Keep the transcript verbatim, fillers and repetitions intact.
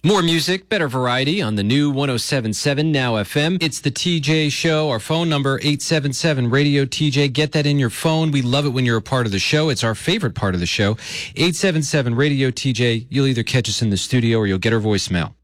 More music, better variety on the new one oh seven point seven Now F M. It's the T J Show. Our phone number, eight seven seven radio T J. Get that in your phone. We love it when you're a part of the show. It's our favorite part of the show. eight seven seven radio T J. You'll either catch us in the studio or you'll get our voicemail.